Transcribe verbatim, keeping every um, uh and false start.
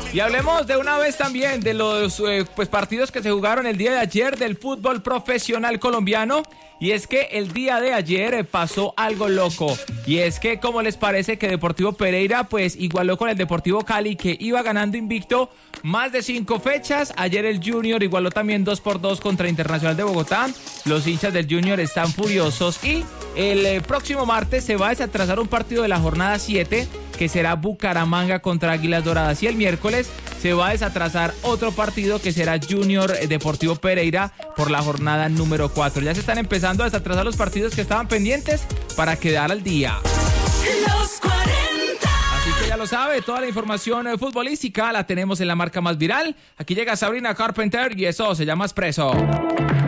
Y hablemos de una vez también de los eh, pues partidos que se jugaron el día de ayer del fútbol profesional colombiano. Y es que el día de ayer eh, pasó algo loco. Y es que, ¿cómo les parece que Deportivo Pereira pues igualó con el Deportivo Cali, que iba ganando invicto más de cinco fechas? Ayer el Junior igualó también dos por dos contra Internacional de Bogotá. Los hinchas del Junior están furiosos y el eh, próximo martes se va a desatrasar un partido de la jornada siete, que será Bucaramanga contra Águilas Doradas, y el miércoles se va a desatrasar otro partido que será Junior Deportivo Pereira por la jornada número cuatro. Ya se están empezando a desatrasar los partidos que estaban pendientes para quedar al día. Los cuarenta. Así que ya lo sabe, toda la información futbolística la tenemos en la marca más viral. Aquí llega Sabrina Carpenter y eso se llama Expreso.